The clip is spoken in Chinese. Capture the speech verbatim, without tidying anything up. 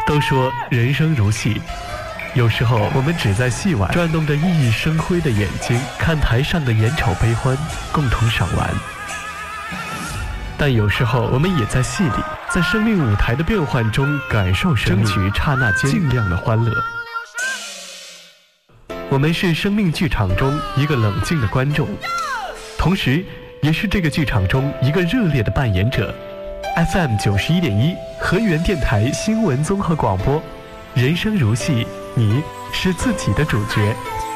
都说人生如戏，有时候我们只在戏外转动着熠熠生辉的眼睛，看台上的眼丑悲欢，共同赏玩。但有时候我们也在戏里，在生命舞台的变幻中感受生命，争取刹那间尽量的欢乐。我们是生命剧场中一个冷静的观众，同时也是这个剧场中一个热烈的扮演者。F M 九十一点一河源电台新闻综合广播，人生如戏，你是自己的主角。